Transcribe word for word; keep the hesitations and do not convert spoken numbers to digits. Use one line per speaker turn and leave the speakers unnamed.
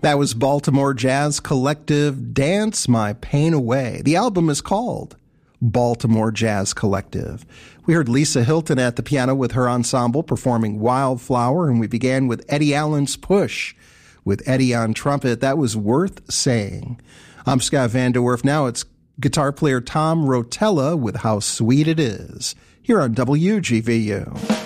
That was Baltimore Jazz Collective, Dance My Pain Away. The album is called Baltimore Jazz Collective. We heard Lisa Hilton at the piano with her ensemble performing Wildflower, and we began with Eddie Allen's Push with Eddie on trumpet. That was Worth Saying. I'm Scott Van Der Werf. Now it's guitar player Tom Rotella with How Sweet It Is here on W G V U.